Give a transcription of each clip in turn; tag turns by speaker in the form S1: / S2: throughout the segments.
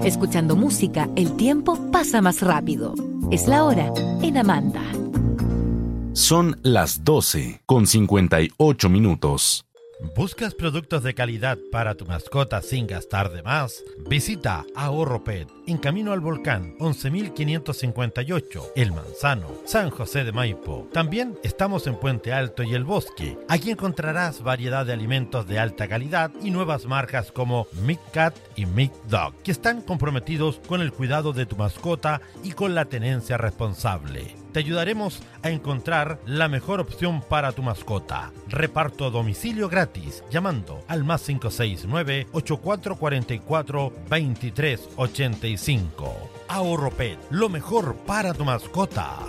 S1: Escuchando música, el tiempo pasa más rápido. Es la hora en Amanda.
S2: Son las 12:58.
S3: ¿Buscas productos de calidad para tu mascota sin gastar de más? Visita Ahorro Pet en Camino al Volcán 11.558, El Manzano, San José de Maipo. También estamos en Puente Alto y El Bosque. Aquí encontrarás variedad de alimentos de alta calidad y nuevas marcas como Mick Cat y Mick Dog, que están comprometidos con el cuidado de tu mascota y con la tenencia responsable. Te ayudaremos a encontrar la mejor opción para tu mascota. Reparto a domicilio gratis llamando al +569 8444 2385. Ahorro Pet, lo mejor para tu mascota.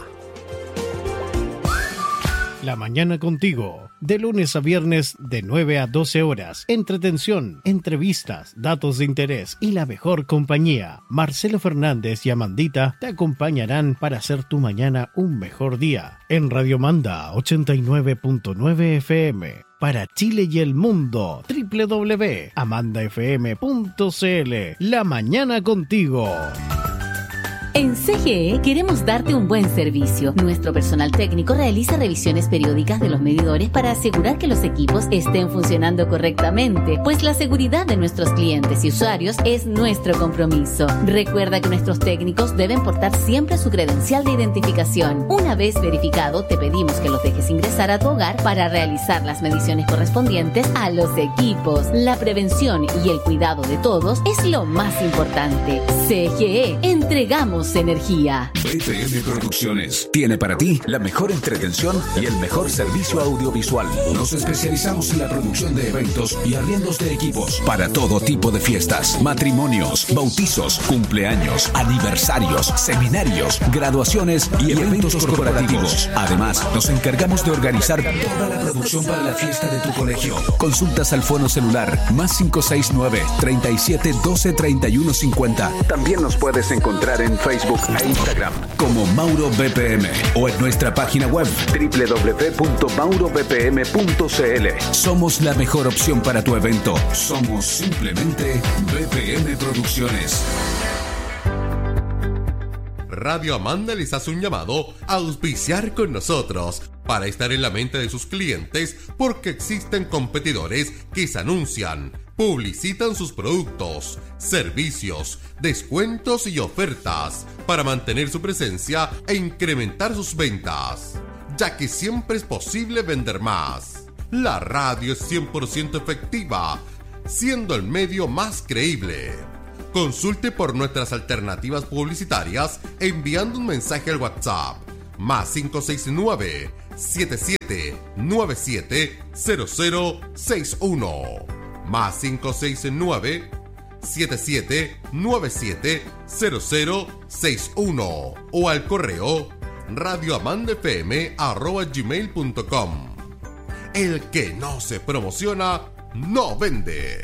S4: La mañana contigo, de lunes a viernes de 9 a 12 horas. Entretención, entrevistas, datos de interés y la mejor compañía. Marcelo Fernández y Amandita te acompañarán para hacer tu mañana un mejor día. En Radio Manda 89.9 FM. Para Chile y el mundo, www.amandafm.cl. La mañana contigo.
S1: En CGE queremos darte un buen servicio. Nuestro personal técnico realiza revisiones periódicas de los medidores para asegurar que los equipos estén funcionando correctamente, pues la seguridad de nuestros clientes y usuarios es nuestro compromiso. Recuerda que nuestros técnicos deben portar siempre su credencial de identificación. Una vez verificado, te pedimos que los dejes ingresar a tu hogar para realizar las mediciones correspondientes a los equipos. La prevención y el cuidado de todos es lo más importante. CGE, entregamos energía.
S5: BPM Producciones tiene para ti la mejor entretención y el mejor servicio audiovisual. Nos especializamos en la producción de eventos y arriendos de equipos para todo tipo de fiestas, matrimonios, bautizos, cumpleaños, aniversarios, seminarios, graduaciones y eventos corporativos. Además, nos encargamos de organizar toda la producción para la fiesta de tu colegio. Consultas al fono celular +569 37 12 31 50. También nos puedes encontrar en Facebook e Instagram como Mauro BPM o en nuestra página web www.maurobpm.cl. Somos la mejor opción para tu evento. Somos simplemente BPM Producciones.
S6: Radio Amanda les hace un llamado a auspiciar con nosotros para estar en la mente de sus clientes, porque existen competidores que se anuncian, publicitan sus productos, servicios, descuentos y ofertas para mantener su presencia e incrementar sus ventas, ya que siempre es posible vender más. La radio es 100% efectiva, siendo el medio más creíble. Consulte por nuestras alternativas publicitarias enviando un mensaje al WhatsApp +569 7797 0061 +569 7797 0061 o al correo radioamandafm@gmail.com. El que no se promociona no vende.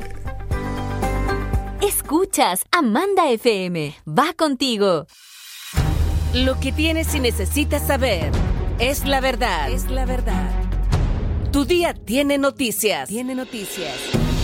S1: Escuchas Amanda FM. Va contigo.
S7: Lo que tienes y necesitas saber es la verdad. Es la verdad. Tu día tiene noticias. Tiene noticias.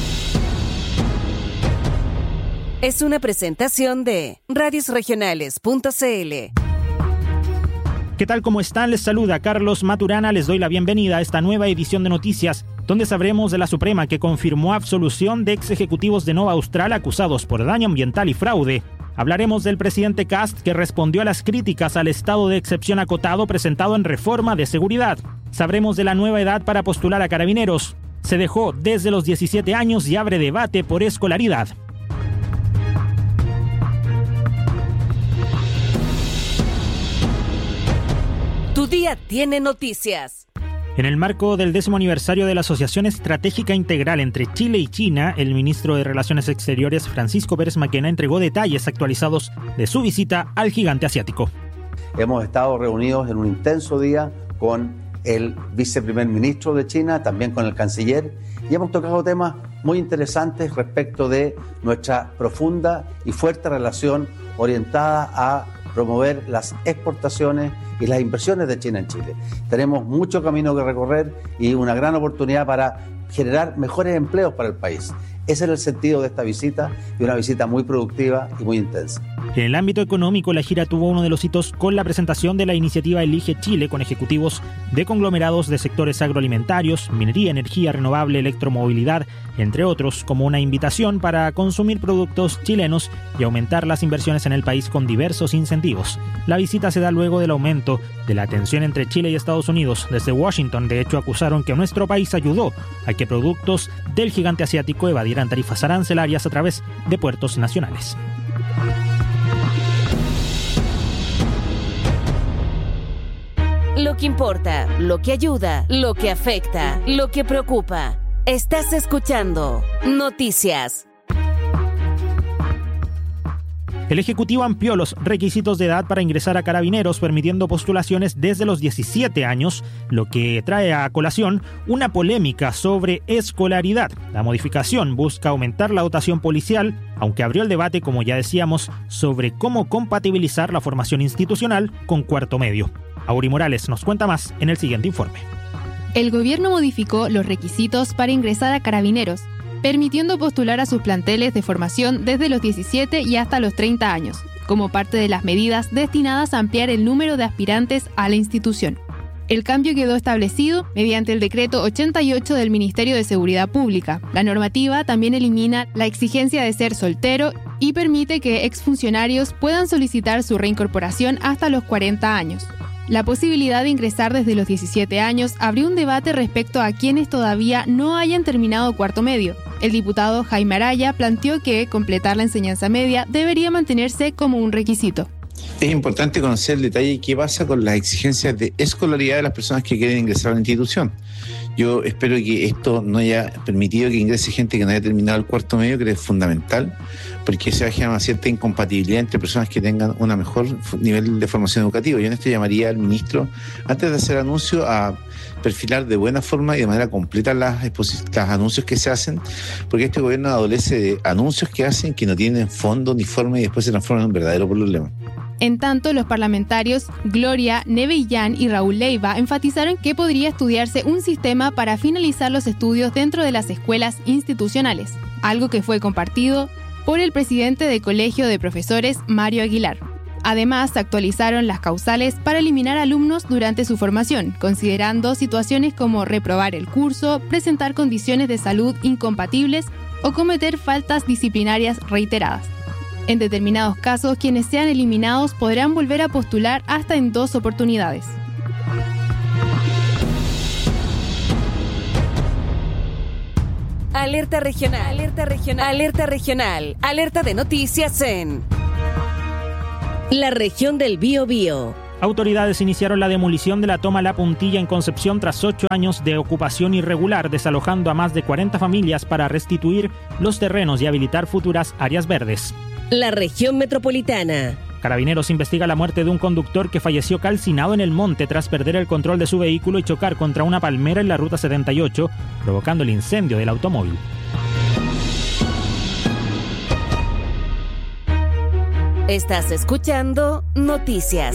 S7: Es una presentación de radiosregionales.cl.
S8: ¿Qué tal? ¿Cómo están? Les saluda Carlos Maturana. Les doy la bienvenida a esta nueva edición de noticias, donde sabremos de la Suprema, que confirmó absolución de ex ejecutivos de Nova Austral acusados por daño ambiental y fraude. Hablaremos del presidente Kast, que respondió a las críticas al estado de excepción acotado presentado en reforma de seguridad. Sabremos de la nueva edad para postular a carabineros. Se dejó desde los 17 años y abre debate por escolaridad.
S7: Tu día tiene noticias.
S8: En el marco del 10º aniversario de la Asociación Estratégica Integral entre Chile y China, el ministro de Relaciones Exteriores, Francisco Pérez Maquena, entregó detalles actualizados de su visita al gigante asiático.
S9: Hemos estado reunidos en un intenso día con el viceprimer ministro de China, también con el canciller, y hemos tocado temas muy interesantes respecto de nuestra profunda y fuerte relación orientada a promover las exportaciones y las inversiones de China en Chile. Tenemos mucho camino que recorrer y una gran oportunidad para generar mejores empleos para el país. Ese era el sentido de esta visita, y una visita muy productiva y muy intensa.
S8: En el ámbito económico, la gira tuvo uno de los hitos con la presentación de la iniciativa Elige Chile, con ejecutivos de conglomerados de sectores agroalimentarios, minería, energía renovable, electromovilidad, entre otros, como una invitación para consumir productos chilenos y aumentar las inversiones en el país con diversos incentivos. La visita se da luego del aumento de la tensión entre Chile y Estados Unidos. Desde Washington, de hecho, acusaron que nuestro país ayudó a que productos del gigante asiático evadieran tarifas arancelarias a través de puertos nacionales.
S7: Lo que importa, lo que ayuda, lo que afecta, lo que preocupa. Estás escuchando Noticias.
S8: El Ejecutivo amplió los requisitos de edad para ingresar a Carabineros, permitiendo postulaciones desde los 17 años, lo que trae a colación una polémica sobre escolaridad. La modificación busca aumentar la dotación policial, aunque abrió el debate, como ya decíamos, sobre cómo compatibilizar la formación institucional con cuarto medio. Auri Morales nos cuenta más en el siguiente informe.
S10: El gobierno modificó los requisitos para ingresar a Carabineros, permitiendo postular a sus planteles de formación desde los 17 y hasta los 30 años, como parte de las medidas destinadas a ampliar el número de aspirantes a la institución. El cambio quedó establecido mediante el decreto 88 del Ministerio de Seguridad Pública. La normativa también elimina la exigencia de ser soltero y permite que exfuncionarios puedan solicitar su reincorporación hasta los 40 años. La posibilidad de ingresar desde los 17 años abrió un debate respecto a quienes todavía no hayan terminado cuarto medio. El diputado Jaime Araya planteó que completar la enseñanza media debería mantenerse como un requisito.
S11: Es importante conocer el detalle de qué pasa con las exigencias de escolaridad de las personas que quieren ingresar a la institución. Yo espero que esto no haya permitido que ingrese gente que no haya terminado el cuarto medio, que es fundamental, porque se va a generar una cierta incompatibilidad entre personas que tengan un mejor nivel de formación educativa. Yo en esto llamaría al ministro, antes de hacer anuncio, a perfilar de buena forma y de manera completa los anuncios que se hacen, porque este gobierno adolece de anuncios que hacen que no tienen fondo ni forma y después se transforman en un verdadero problema.
S10: En tanto, los parlamentarios Gloria Nevellán y Raúl Leiva enfatizaron que podría estudiarse un sistema para finalizar los estudios dentro de las escuelas institucionales, algo que fue compartido por el presidente del Colegio de Profesores, Mario Aguilar. Además, se actualizaron las causales para eliminar alumnos durante su formación, considerando situaciones como reprobar el curso, presentar condiciones de salud incompatibles o cometer faltas disciplinarias reiteradas. En determinados casos, quienes sean eliminados podrán volver a postular hasta en 2 oportunidades.
S7: Alerta regional, alerta regional, alerta regional, alerta de noticias en la región del Biobío.
S8: Autoridades iniciaron la demolición de la toma La Puntilla en Concepción tras 8 años de ocupación irregular, desalojando a más de 40 familias para restituir los terrenos y habilitar futuras áreas verdes.
S7: La región metropolitana.
S8: Carabineros investiga la muerte de un conductor que falleció calcinado en el monte tras perder el control de su vehículo y chocar contra una palmera en la ruta 78, provocando el incendio del automóvil.
S7: Estás escuchando Noticias.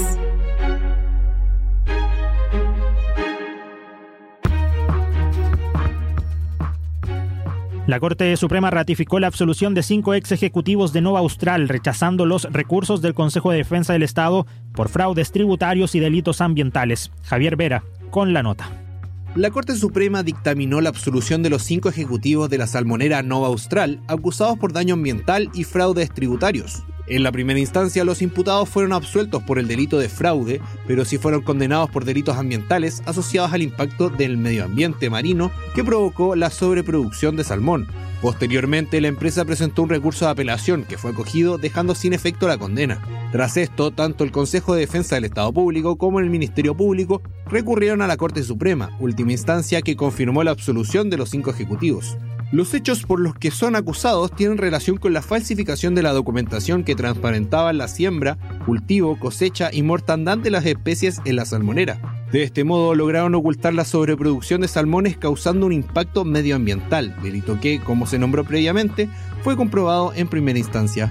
S8: La Corte Suprema ratificó la absolución de 5 ex ejecutivos de Nova Austral, rechazando los recursos del Consejo de Defensa del Estado por fraudes tributarios y delitos ambientales. Javier Vera, con la nota.
S12: La Corte Suprema dictaminó la absolución de los 5 ejecutivos de la salmonera Nova Austral, acusados por daño ambiental y fraudes tributarios. En la primera instancia, los imputados fueron absueltos por el delito de fraude, pero sí fueron condenados por delitos ambientales asociados al impacto del medio ambiente marino que provocó la sobreproducción de salmón. Posteriormente, la empresa presentó un recurso de apelación que fue acogido, dejando sin efecto la condena. Tras esto, tanto el Consejo de Defensa del Estado Público como el Ministerio Público recurrieron a la Corte Suprema, última instancia que confirmó la absolución de los 5 ejecutivos. Los hechos por los que son acusados tienen relación con la falsificación de la documentación que transparentaba la siembra, cultivo, cosecha y mortandad de las especies en la salmonera. De este modo lograron ocultar la sobreproducción de salmones causando un impacto medioambiental, delito que, como se nombró previamente, fue comprobado en primera instancia.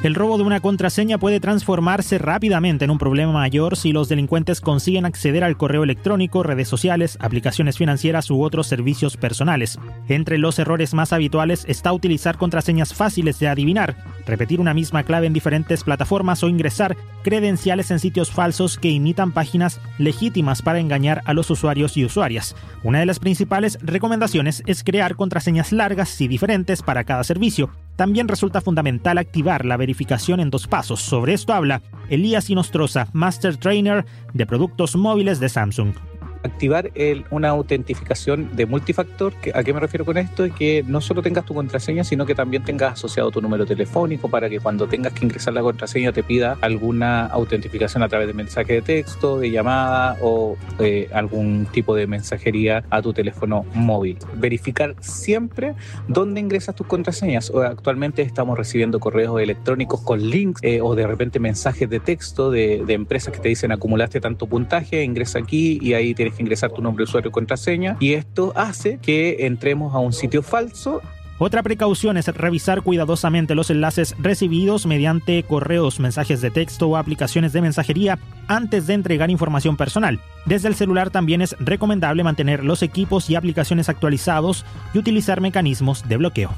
S8: El robo de una contraseña puede transformarse rápidamente en un problema mayor si los delincuentes consiguen acceder al correo electrónico, redes sociales, aplicaciones financieras u otros servicios personales. Entre los errores más habituales está utilizar contraseñas fáciles de adivinar, repetir una misma clave en diferentes plataformas o ingresar credenciales en sitios falsos que imitan páginas legítimas para engañar a los usuarios y usuarias. Una de las principales recomendaciones es crear contraseñas largas y diferentes para cada servicio. También resulta fundamental activar la verificación en 2 pasos. Sobre esto habla Elías Inostroza, Master Trainer de productos móviles de Samsung.
S13: Activar una autentificación de multifactor. ¿A qué me refiero con esto? Es que no solo tengas tu contraseña, sino que también tengas asociado tu número telefónico para que cuando tengas que ingresar la contraseña te pida alguna autentificación a través de mensaje de texto, de llamada o algún tipo de mensajería a tu teléfono móvil. Verificar siempre dónde ingresas tus contraseñas. Actualmente estamos recibiendo correos electrónicos con links o de repente mensajes de texto de empresas que te dicen acumulaste tanto puntaje, ingresa aquí y ahí tienes que ingresar tu nombre de usuario y contraseña, y esto hace que entremos a un sitio falso.
S8: Otra precaución es revisar cuidadosamente los enlaces recibidos mediante correos, mensajes de texto o aplicaciones de mensajería antes de entregar información personal. Desde el celular también es recomendable mantener los equipos y aplicaciones actualizados y utilizar mecanismos de bloqueo.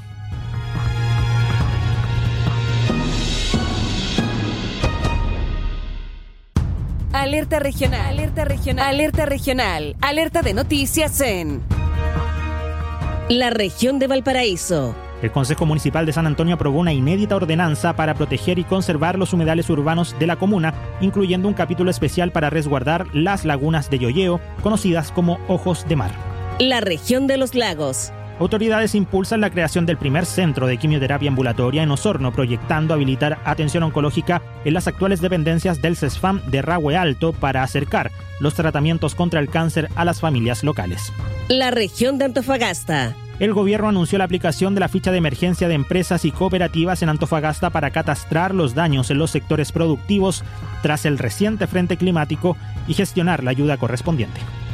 S7: Alerta regional, alerta regional, alerta regional, alerta de noticias en la región de Valparaíso.
S8: El Consejo Municipal de San Antonio aprobó una inédita ordenanza para proteger y conservar los humedales urbanos de la comuna, incluyendo un capítulo especial para resguardar las lagunas de Yoyeo, conocidas como Ojos de Mar.
S7: La región de los lagos.
S8: Autoridades impulsan la creación del primer centro de quimioterapia ambulatoria en Osorno, proyectando habilitar atención oncológica en las actuales dependencias del CESFAM de Rahue Alto para acercar los tratamientos contra el cáncer a las familias locales.
S7: La región de Antofagasta.
S8: El gobierno anunció la aplicación de la ficha de emergencia de empresas y cooperativas en Antofagasta para catastrar los daños en los sectores productivos tras el reciente frente climático y gestionar la ayuda correspondiente.